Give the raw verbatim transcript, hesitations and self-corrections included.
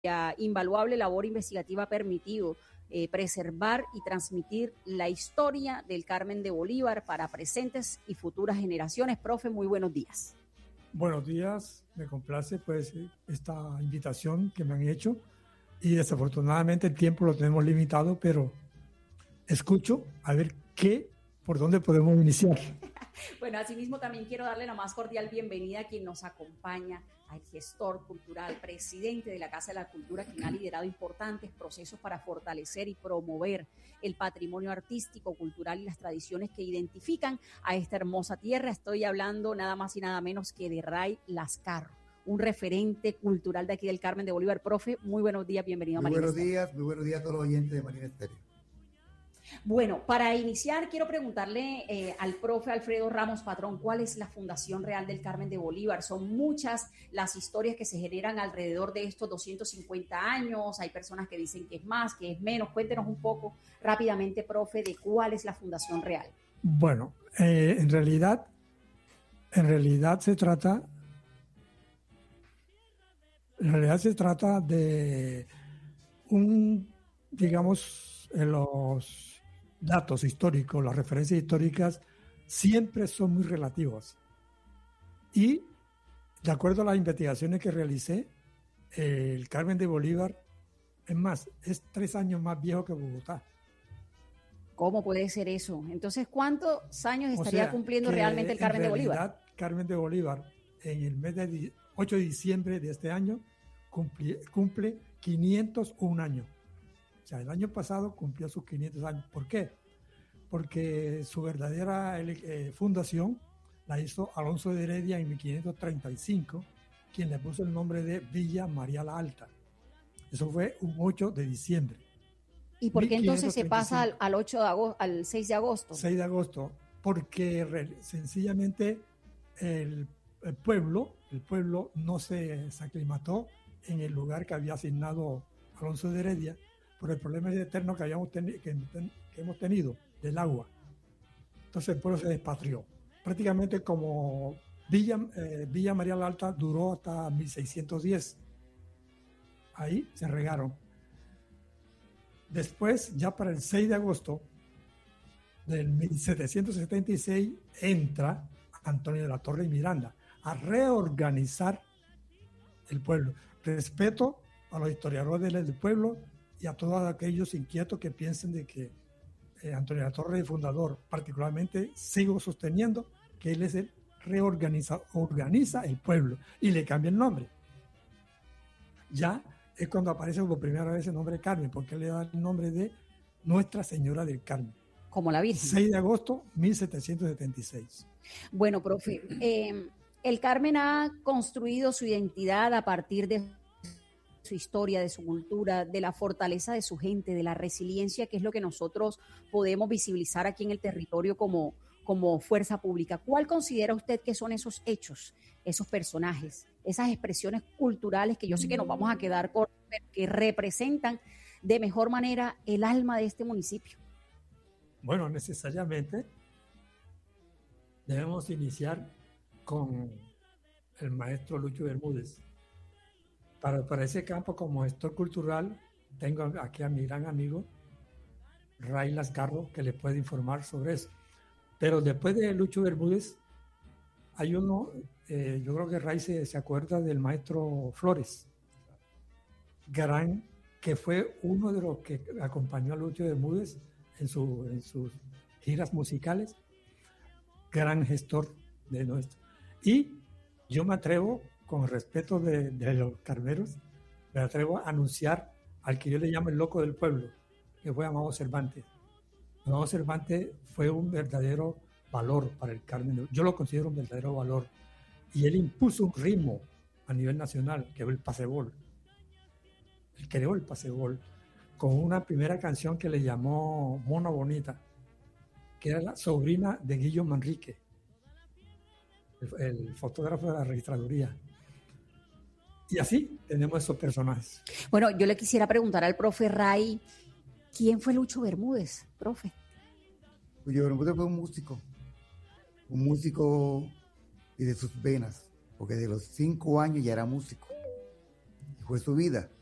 invaluable labor investigativa ha permitido eh, preservar y transmitir la historia del Carmen de Bolívar para presentes y futuras generaciones. Profe, muy buenos días. Buenos días, me complace pues esta invitación que me han hecho y desafortunadamente el tiempo lo tenemos limitado, pero escucho a ver qué, por dónde podemos iniciar. Bueno, asimismo también quiero darle la más cordial bienvenida a quien nos acompaña, al gestor cultural, presidente de la Casa de la Cultura, quien ha liderado importantes procesos para fortalecer y promover el patrimonio artístico, cultural y las tradiciones que identifican a esta hermosa tierra. Estoy hablando nada más y nada menos que de Ray Lascarro, un referente cultural de aquí del Carmen de Bolívar. Profe, muy buenos días, bienvenido a Muy Marina buenos Estéreo. días, muy buenos días a todos los oyentes de Marina Estéreo. Bueno, para iniciar quiero preguntarle eh, al profe Alfredo Ramos Patrón, ¿cuál es la fundación real del Carmen de Bolívar? Son muchas las historias que se generan alrededor de estos doscientos cincuenta años, hay personas que dicen que es más, que es menos. Cuéntenos un poco rápidamente, profe, de cuál es la fundación real. Bueno, eh, en realidad, en realidad se trata, en realidad se trata de un, digamos, en los datos históricos, las referencias históricas siempre son muy relativas. Y de acuerdo a las investigaciones que realicé, eh, el Carmen de Bolívar, es más, es tres años más viejo que Bogotá. ¿Cómo puede ser eso? Entonces, ¿cuántos años estaría o sea, cumpliendo realmente el Carmen de Bolívar? En realidad, Carmen de Bolívar, en el mes de ocho de diciembre de este año, cumple, cumple quinientos un años. O sea, el año pasado cumplió sus quinientos años. ¿Por qué? Porque su verdadera eh, fundación la hizo Alonso de Heredia en mil quinientos treinta y cinco, quien le puso el nombre de Villa María la Alta. Eso fue un ocho de diciembre. ¿Y por qué entonces se pasa al, al, ocho de agosto, al seis de agosto? seis de agosto, porque re, sencillamente el, el pueblo, el pueblo no se, se aclimató en el lugar que había asignado Alonso de Heredia, por el problema eterno que, habíamos teni- que, que hemos tenido del agua. Entonces el pueblo se despatrió. Prácticamente como Villa, eh, Villa María la Alta duró hasta mil seiscientos diez. Ahí se regaron. Después, ya para el seis de agosto del mil setecientos setenta y seis, entra Antonio de la Torre y Miranda a reorganizar el pueblo. Respeto a los historiadores del pueblo y a todos aquellos inquietos que piensen de que eh, Antonio de la Torre es el fundador. Particularmente sigo sosteniendo que él es el reorganiza organiza el pueblo y le cambia el nombre. Ya es cuando aparece por primera vez el nombre de Carmen, porque él le da el nombre de Nuestra Señora del Carmen. Como la Virgen. seis de agosto de mil setecientos setenta y seis. Bueno, profe, eh, el Carmen ha construido su identidad a partir de su historia, de su cultura, de la fortaleza de su gente, de la resiliencia, que es lo que nosotros podemos visibilizar aquí en el territorio como, como fuerza pública. ¿Cuál considera usted que son esos hechos, esos personajes, esas expresiones culturales que yo sé que nos vamos a quedar cortos, pero que representan de mejor manera el alma de este municipio? Bueno, necesariamente debemos iniciar con el maestro Lucho Bermúdez. Para, para ese campo, como gestor cultural, tengo aquí a mi gran amigo Ray Lascarro, que le puede informar sobre eso. Pero después de Lucho Bermúdez, hay uno, eh, yo creo que Ray se, se acuerda del maestro Flores, gran, que fue uno de los que acompañó a Lucho Bermúdez en, su, en sus giras musicales, gran gestor de nuestro. Y yo me atrevo, con el respeto de, de los carmeros, me atrevo a anunciar al que yo le llamo el loco del pueblo, que fue Amado Cervantes. Amado Cervantes fue un verdadero valor para el Carmen. Yo lo considero un verdadero valor. Y él impuso un ritmo a nivel nacional, que fue el pasebol. Él creó el pasebol con una primera canción que le llamó Mona Bonita, que era la sobrina de Guillo Manrique, el, el fotógrafo de la registraduría. Y así tenemos esos personajes. Bueno, yo le quisiera preguntar al profe Ray, ¿quién fue Lucho Bermúdez, profe? Lucho Bermúdez fue un músico, un músico y de sus venas, porque de los cinco años ya era músico. Y fue su vida.